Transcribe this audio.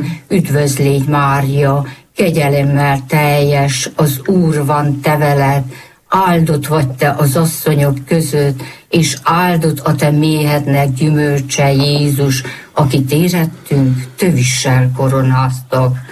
üdvözlégy Mária, kegyelemmel teljes, az Úr van te veled, áldott vagy te az asszonyok között, és áldott a te méhednek gyümölcse Jézus, akit érettünk tövissel koronáztak.